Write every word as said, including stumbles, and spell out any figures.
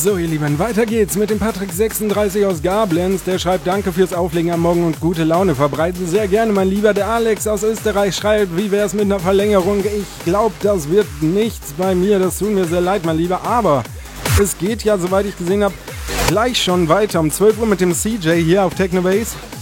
So ihr Lieben, weiter geht's mit dem Patrick sechsunddreißig aus Gablenz. Der schreibt, danke fürs Auflegen am Morgen und gute Laune verbreiten. Sehr gerne, mein Lieber. Der Alex aus Österreich schreibt, wie wär's mit einer Verlängerung? Ich glaube, das wird nichts bei mir. Das tut mir sehr leid, mein Lieber. Aber es geht ja, soweit ich gesehen habe, gleich schon weiter um zwölf Uhr mit dem C J hier auf Technobase.